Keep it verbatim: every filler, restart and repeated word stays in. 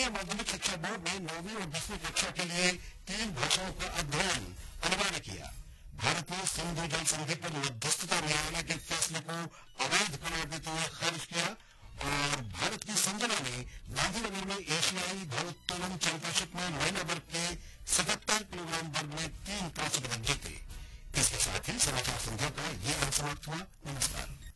केंद्रीय माध्यमिक शिक्षा बोर्ड ने नौवीं और दसवीं कक्षा के लिए तीन भाषाओं का अध्ययन अनिवार्य किया। भारतीय सिंधु जल संधि पर मध्यस्थता न्यायालय के फैसले को अवैध करार देते हुए खारिज किया। और भारत की संजना ने गांधीनगर में एशियाई भारोत्तोलन चैंपियनशिप में महिला वर्ग के सतहत्तर किलोग्राम वर्ग में तीन कांस्य पदक जीते। इसके साथ ही समाचार संध्या का ये अंक समाप्त हुआ। नमस्कार।